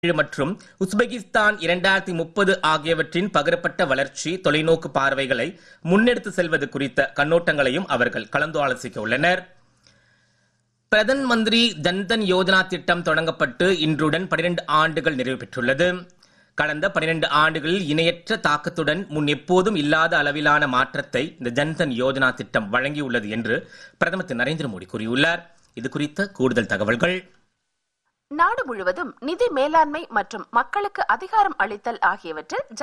மற்றும் உஸ்பெகிஸ்தான் 2030 ஆகியவற்றின் பகிரப்பட்ட வளர்ச்சி தொலைநோக்கு பார்வைகளை முன்னெடுத்து செல்வது குறித்த கண்ணோட்டங்களையும் அவர்கள் கலந்தாலோசிக்க உள்ளனர். பிரதன் மந்திரி ஜன்தன் யோஜனா திட்டம் தொடங்கப்பட்டு இன்றுடன் 12 ஆண்டுகள் நிறைவு பெற்றுள்ளது. கடந்த 12 ஆண்டுகளில் இணையற்ற தாக்கத்துடன் முன் எப்போதும் இல்லாத அளவிலான மாற்றத்தை இந்த ஜன்தன் யோஜனா திட்டம் வழங்கியுள்ளது என்று பிரதமர் திரு நரேந்திர மோடி கூறியுள்ளார். இது குறித்த கூடுதல் தகவல்கள். நாடு முழுவதும் நிதி மேலாண்மை மற்றும் மக்களுக்கு அதிகாரம் அளித்தல் ஆகியவற்றில்